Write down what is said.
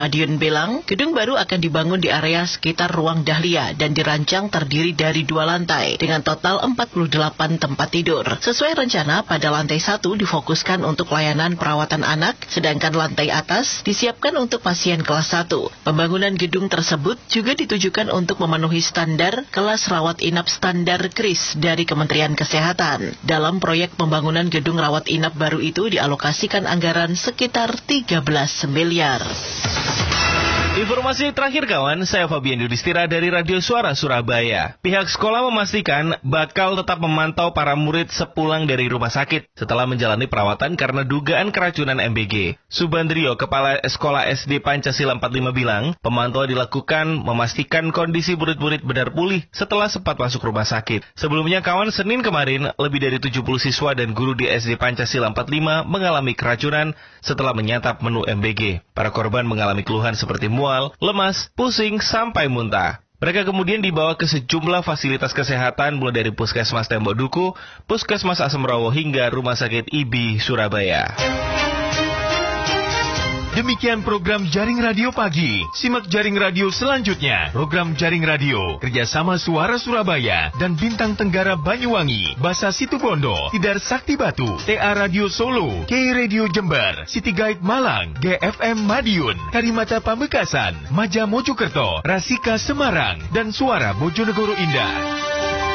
Madiun bilang, gedung baru akan dibangun di area sekitar Ruang Dahlia dan dirancang terdiri dari 2 lantai dengan total 48 tempat tidur. Sesuai rencana, pada lantai 1 difokuskan untuk layanan perawatan anak, sedangkan lantai atas disiapkan untuk pasien kelas 1. Pembangunan gedung tersebut juga ditujukan untuk memenuhi standar kelas rawat inap standar KRIS dari Kementerian Kesehatan. Dalam proyek pembangunan gedung rawat inap baru itu dialokasikan anggaran sekitar 13 miliar. Informasi terakhir kawan, saya Fabian Yudhistira dari Radio Suara Surabaya. Pihak sekolah memastikan bakal tetap memantau para murid sepulang dari rumah sakit setelah menjalani perawatan karena dugaan keracunan MBG. Subandrio, Kepala Sekolah SD Pancasila 45 bilang, pemantauan dilakukan memastikan kondisi murid-murid benar pulih setelah sempat masuk rumah sakit. Sebelumnya kawan, Senin kemarin, lebih dari 70 siswa dan guru di SD Pancasila 45 mengalami keracunan setelah menyantap menu MBG. Para korban mengalami keluhan seperti mual, lemas, pusing, sampai muntah. Mereka kemudian dibawa ke sejumlah fasilitas kesehatan mulai dari Puskesmas Tembok Duku, Puskesmas Asemrowo hingga Rumah Sakit IBI Surabaya. Demikian program Jaring Radio Pagi. Simak Jaring Radio selanjutnya. Program Jaring Radio kerjasama Suara Surabaya dan Bintang Tenggara Banyuwangi, Basa Situbondo, Tidar Sakti Batu, TA Radio Solo, K Radio Jember, City Guide Malang, GFM Madiun, Karimata Pamekasan, Maja Mojokerto, Rasika Semarang, dan Suara Bojonegoro Indah.